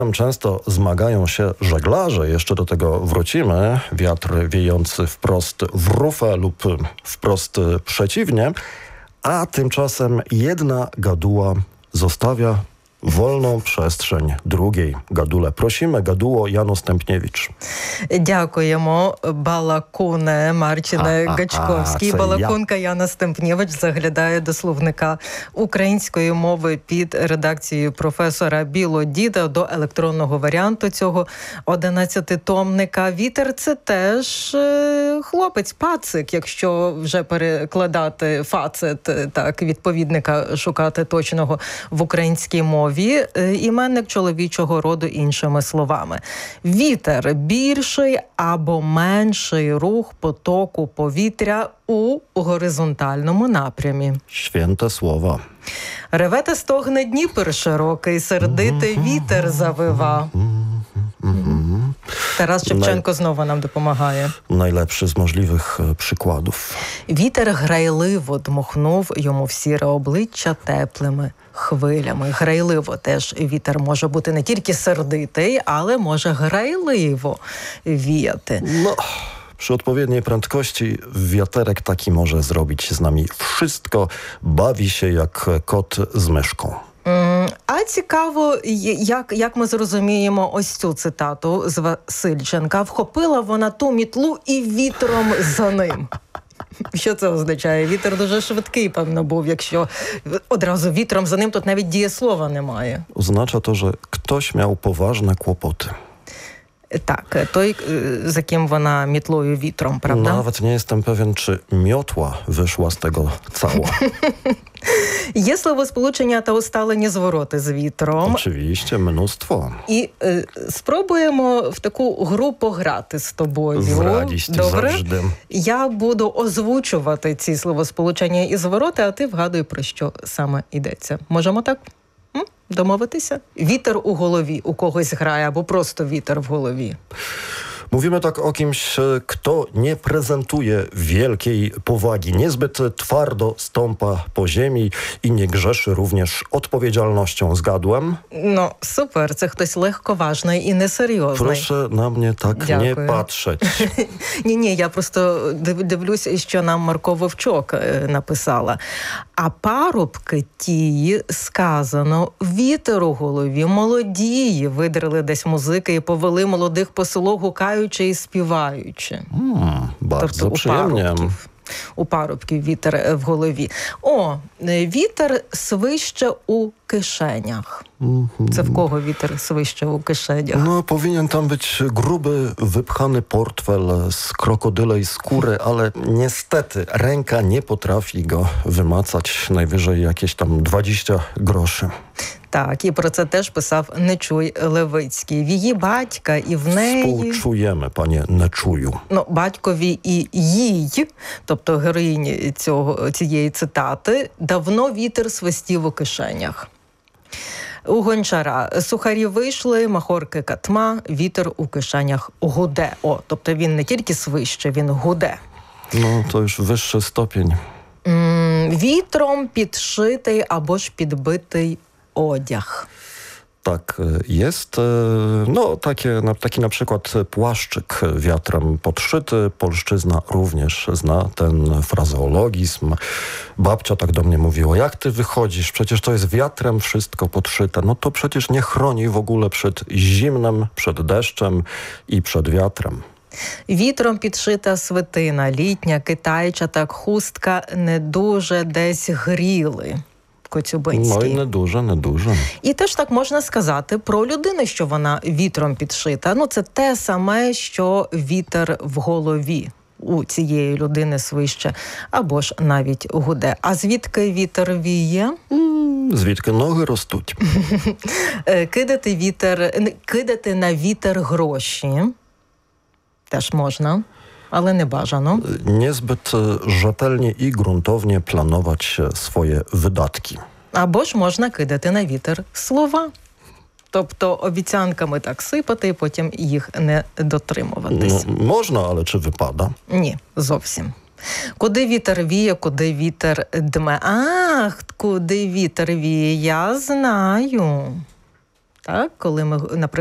Często zmagają się żeglarze, jeszcze do tego wrócimy. Wiatr wiejący wprost w rufę lub wprost przeciwnie, a tymczasem jedna gaduła zostawia wolną przestrzeń drugiej гадуле. Prosimy, гадуло Яну Стемпнєвич. Дякуємо, балакуне Марчине Гачковський. Балакунка Яна Стемпнєвич заглядає до словника української мови під редакцією професора Білодіда до електронного варіанту цього 11-томника. Вітер – це теж хлопець, пацик, якщо вже перекладати фацет, так, відповідника шукати точного в українській мові. Іменник чоловічого роду іншими словами. Вітер – більший або менший рух потоку повітря у горизонтальному напрямі. Święte słowa. Реве та стогне Дніпр широкий, сердитий вітер завива. Тарас Шевченко знову нам допомагає. Najlepszy z możliwych przykładów. Вітер грайливо дмухнув йому в сіре обличчя теплими хвилями. Грайливо теж вітер може бути не тільки сердитий, ale може грайливо віяти. No, przy odpowiedniej prędkości wiaterek taki może zrobić z nami wszystko. Bawi się jak kot z myszką. А цікаво, як ми зрозуміємо ось цю цитату з Васильченка. Вхопила вона ту мітлу і вітром за ним. Що це означає? Вітер дуже швидкий, певно, був, якщо одразу вітром за ним, тут навіть дієслова немає. Oznacza to, że ktoś miał poważne kłopoty. Так, той, за ким вона мітлою вітром, правда? Nawet nie jestem pewien, czy miotła wyszła z tego cała. Є словосполучення та усталені звороти з вітром. Oczywiście, mnóstwo. І спробуємо в таку гру пограти з тобою. З радістю, добре? завжди. Я буду озвучувати ці словосполучення і звороти, а ти вгадуй, про що саме йдеться. Можемо так? Домовитися? Вітер у голові у когось грає, або просто вітер в голові. Mówimy tak o kimś, kto nie prezentuje wielkiej powagi, niezbyt twardo stąpa po ziemi i nie grzeszy również odpowiedzialnością. Zgadłem? No, super. Це хтось легковажний і несерйозний. Proszę na mnie tak Дякую. nie patrzeć. Ні, я просто дивлюсь, що нам Марко Вовчок написала. А парубки тії, сказано, вітер у голові, молодії, видрили десь музики і повели молодих по селу, гукаючи і співаючи. Bardzo przyjemnie. У парубків вітер в голові. Вітер свище у кишенях. Це в кого вітер свище у кишенях? No, powinien tam być gruby, wypchany portfel z krokodylej skóry, ale niestety ręka nie potrafi go wymacać. Najwyżej jakieś tam 20 groszy. Так, і про це теж писав Нечуй Левицький. В її батька і в неї... Współczujemy, panie Neczuju. Батькові і їй, тобто героїні цієї цитати, давно вітер свистів у кишенях. У Гончара сухарі вийшли, махорки катма, вітер у кишенях гуде. Тобто він не тільки свище, він гуде. No, to już wyższy stopień. Вітром підшитий або ж підбитий одяг. Tak jest. No, taki na przykład płaszczyk wiatrem podszyty. Polszczyzna również zna ten frazeologizm. Babcia tak do mnie mówiła, jak ty wychodzisz? Przecież to jest wiatrem wszystko podszyte. No to przecież nie chroni w ogóle przed zimnem, przed deszczem i przed wiatrem. Вітром підшита свитина, літня, китайча, так хустка не дуже десь гріли. Коцюбинський. No i не дуже. І теж так можна сказати про людину, що вона вітром підшита. Це те саме, що вітер в голові у цієї людини свище, або ж навіть гуде. А звідки вітер віє? Звідки ноги ростуть. Кидати на вітер гроші теж можна. Ale nie bажано. Niezbyt rzetelnie i gruntownie planować swoje wydatki. Або ж можна кидати на вітер слова. Тобто обіцянками так сипати і потім їх не дотримуватись. Можна, але чи випада? Ні, зовсім. Куди вітер віє, куди вітер дме. Куди вітер віє, я знаю. Так, коли ми, наприклад,